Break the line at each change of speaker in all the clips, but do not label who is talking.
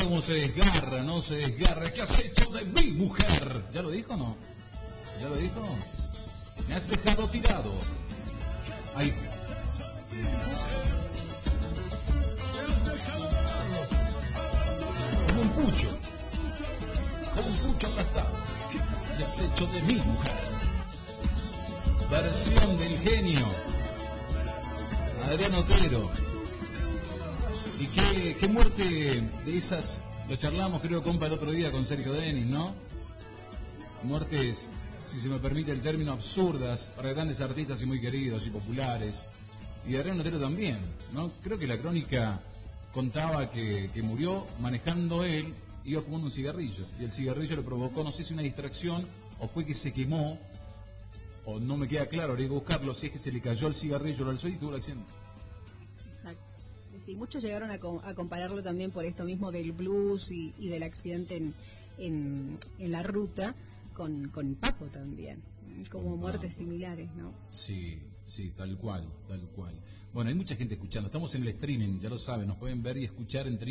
cómo se desgarra, no se desgarra. ¿Qué has hecho de mi mujer? ¿Ya lo dijo o no? ¿Ya lo dijo? Me has dejado tirado. Ahí. Como un pucho. Como un pucho aplastado. ¿Qué has hecho de mi mujer? Versión del genio. Adrián Otero. Y qué muerte de esas, lo charlamos creo compa el otro día con Sergio Denis, ¿no? Muertes, si se me permite el término, absurdas para grandes artistas y muy queridos y populares. Y Adrián Otero también, ¿no? Creo que la crónica contaba que murió manejando él, iba fumando un cigarrillo. Y el cigarrillo le provocó, no sé si una distracción o fue que se quemó, o no me queda claro, habría que buscarlo, si es que se le cayó el cigarrillo, lo alzó y tuvo el accidente.
Exacto. Sí, muchos llegaron a compararlo también por esto mismo del blues y del accidente en la ruta con Papo también, como muertes similares, ¿no?
Sí, tal cual. Bueno, hay mucha gente escuchando, estamos en el streaming, ya lo saben, nos pueden ver y escuchar en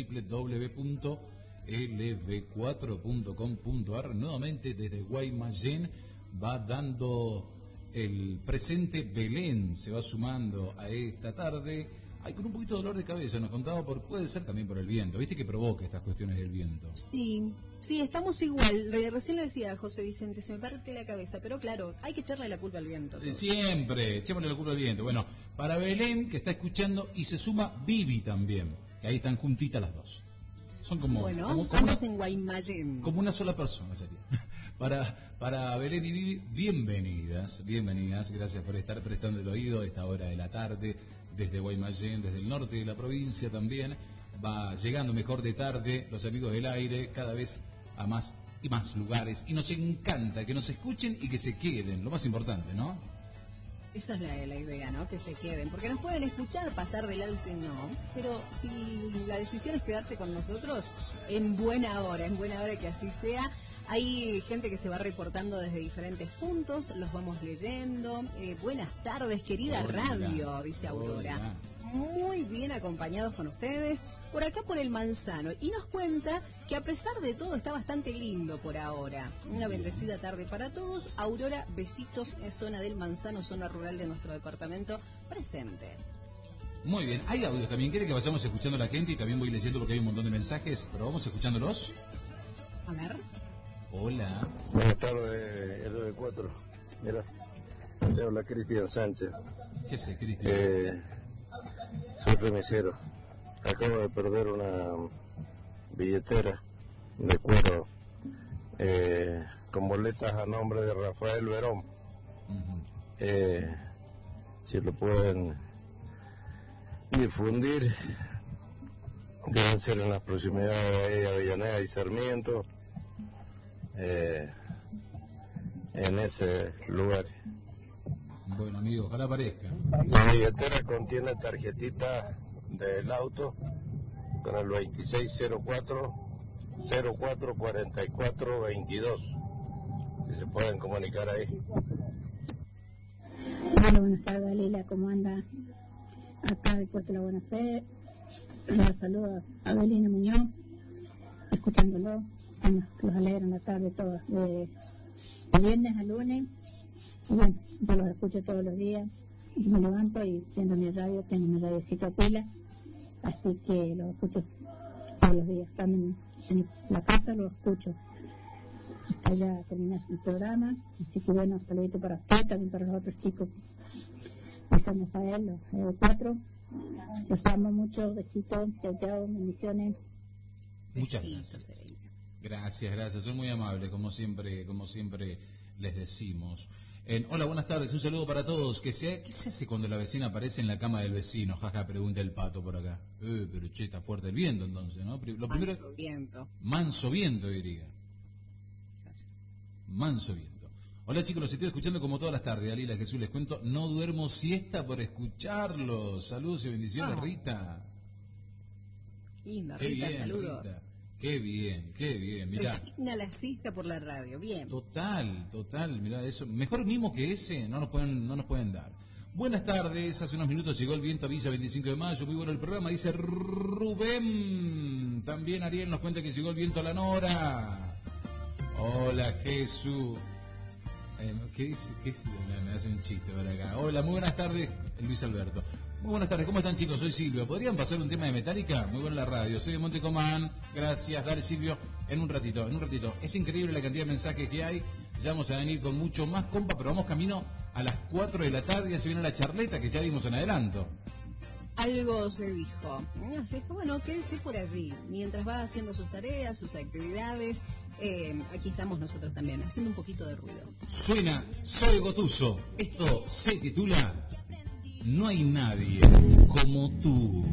www.lv4.com.ar. Nuevamente desde Guaymallén va dando el presente Belén, se va sumando a esta tarde. Hay con un poquito de dolor de cabeza, nos contaba, puede ser también por el viento, ¿viste que provoca estas cuestiones del viento?
Sí, estamos igual. Recién le decía a José Vicente, se me parte la cabeza, pero claro, hay que echarle la culpa al viento.
Siempre, echémosle la culpa al viento. Bueno, para Belén, que está escuchando, y se suma Vivi también, que ahí están juntitas las dos. Son como...
Bueno,
ambas
en Guaymallén.
Como una sola persona sería. Para Belén y Vivi, bienvenidas, gracias por estar prestando el oído a esta hora de la tarde. Desde Guaymallén, desde el norte de la provincia también, va llegando mejor de tarde los amigos del aire, cada vez a más y más lugares. Y nos encanta que nos escuchen y que se queden, lo más importante, ¿no?
Esa es la idea, ¿no? Que se queden, porque nos pueden escuchar, pasar de lado y decir no, pero si la decisión es quedarse con nosotros, en buena hora que así sea. Hay gente que se va reportando desde diferentes puntos, los vamos leyendo. Buenas tardes, querida radio, dice Aurora. Muy bien acompañados con ustedes, por acá por el Manzano. Y nos cuenta que a pesar de todo está bastante lindo por ahora. Una bendecida tarde para todos. Aurora, besitos en zona del Manzano, zona rural de nuestro departamento, presente.
Muy bien, hay audio también. ¿Quiere que vayamos escuchando a la gente? Y también voy leyendo porque hay un montón de mensajes, pero vamos escuchándolos.
A ver.
Hola.
Buenas tardes, el 4. Mira, te habla Cristian Sánchez.
¿Qué sé, Cristian?
Soy remisero. Acabo de perder una billetera de cuero con boletas a nombre de Rafael Verón. Si lo pueden difundir, deben ser en las proximidades de Avellaneda y Sarmiento. En ese lugar.
Bueno, amigo, ojalá aparezca.
La billetera contiene tarjetita del auto con el 2604-044422. Si se pueden comunicar ahí.
Bueno, buenas tardes, Lila, ¿cómo anda? Acá del Puerto de la Buena Fe. Los saludo a Belina Muñoz, escuchándolo. Los alegran la tarde todos, de viernes a lunes. Y bueno, yo los escucho todos los días. Yo me levanto y prendo mi radio, tengo mi radiocito a pila, así que los escucho todos los días. Estando en la casa los escucho hasta ya terminar el programa. Así que bueno, saludito para usted, también para los otros chicos de San Rafael, los 4. Los amo mucho, besitos, chao, bendiciones.
Muchas gracias. Gracias, son muy amables, como siempre les decimos. Hola, buenas tardes, un saludo para todos. ¿Qué se hace cuando la vecina aparece en la cama del vecino? Jaja, pregunta el Pato por acá. Pero che, está fuerte el viento entonces, ¿no? Lo primero, manso viento, diría. Manso viento. Hola chicos, los estoy escuchando como todas las tardes. Dalila, Jesús, les cuento, no duermo siesta por escucharlos. Saludos y bendiciones, Rita.
Linda, Rita, bien, saludos. Rita.
Qué bien, mirá.
Resigna la siesta por la radio, bien.
Total, mirá eso. Mejor mismo que ese no nos pueden dar. Buenas tardes, hace unos minutos llegó el viento a Villa 25 de Mayo, muy bueno el programa, dice Rubén También Ariel nos cuenta que llegó el viento a la Nora. Hola, Jesús. ¿Qué dice? Me hace un chiste por acá. Hola, muy buenas tardes, Luis Alberto. Muy buenas tardes, ¿cómo están, chicos? Soy Silvio. ¿Podrían pasar un tema de Metallica? Muy buena la radio. Soy de Montecomán. Gracias. Dale, Silvio. En un ratito. Es increíble la cantidad de mensajes que hay. Ya vamos a venir con mucho más, compa, pero vamos camino a las 4 de la tarde. Ya se viene la charleta que ya dimos en adelanto.
Algo se dijo. Así es que bueno, quédese por allí. Mientras va haciendo sus tareas, sus actividades, aquí estamos nosotros también, haciendo un poquito de ruido.
Suena Soy Gotuso. Esto se titula No hay nadie como tú.